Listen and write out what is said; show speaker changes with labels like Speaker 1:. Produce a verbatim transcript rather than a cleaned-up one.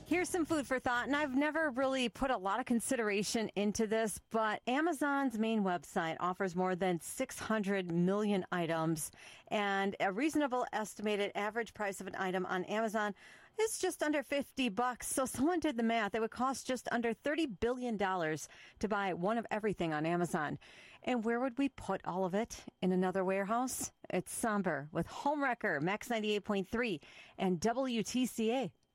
Speaker 1: Here's some food for thought, and I've never really put a lot of consideration into this, but Amazon's main website offers more than six hundred million items, and a reasonable estimated average price of an item on Amazon is just under fifty bucks. So someone did the math. It would cost just under thirty billion dollars to buy one of everything on Amazon. And where would we put all of it? In another warehouse? It's somber with Homewrecker, Max ninety-eight point three, and W T C A.